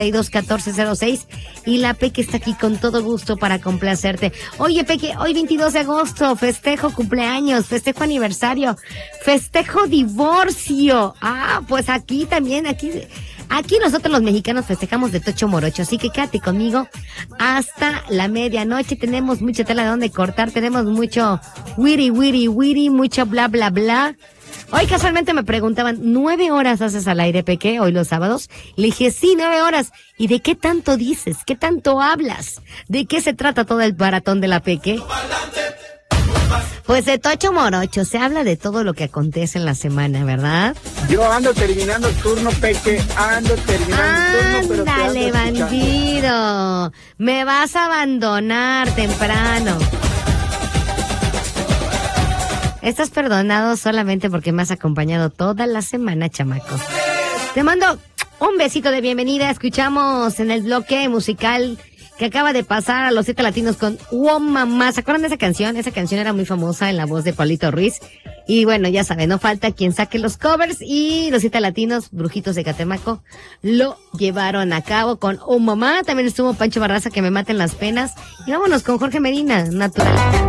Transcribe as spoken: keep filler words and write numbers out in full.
dos catorce cero seis y la Peque está aquí con todo gusto para complacerte. Oye, Peque, hoy veintidós de agosto, festejo cumpleaños, festejo aniversario, festejo divorcio. Ah, pues aquí también, aquí, aquí nosotros los mexicanos festejamos de tocho morocho, así que quédate conmigo hasta la medianoche. Tenemos mucha tela de donde cortar, tenemos mucho wiri, wiri, wiri, mucho bla, bla, bla. Hoy casualmente me preguntaban, ¿nueve horas haces al aire, Peque, hoy los sábados? Le dije, sí, nueve horas. ¿Y de qué tanto dices? ¿Qué tanto hablas? ¿De qué se trata todo el maratón de la Peque? Pues de tocho morocho, se habla de todo lo que acontece en la semana, ¿verdad? Yo ando terminando el turno, Peque, ando terminando el turno, pero te Ándale, ando bandido, me vas a abandonar temprano. Estás perdonado solamente porque me has acompañado toda la semana, chamaco. Te mando un besito de bienvenida. Escuchamos en el bloque musical que acaba de pasar a los siete latinos con Oh Mamá. ¿Se acuerdan de esa canción? Esa canción era muy famosa en la voz de Pablito Ruiz. Y bueno, ya saben, no falta quien saque los covers. Y los siete latinos, Brujitos de Catemaco, lo llevaron a cabo con Oh Mamá. También estuvo Pancho Barraza, Que Me Maten las Penas. Y vámonos con Jorge Medina, Natural.